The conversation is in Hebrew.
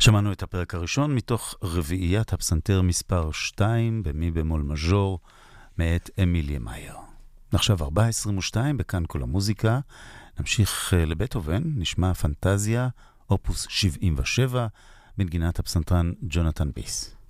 שמענו את הפרק הראשון מתוך רביעיית הפסנתר מספר 2 במי במול מז'ור מאת אמיליה מאייר. עכשיו 4:22 בכאן כל המוזיקה. נמשיך לבטהובן, נשמע פנטזיה, אופוס 77, בנגינת הפסנתרן ג'ונתן ביס.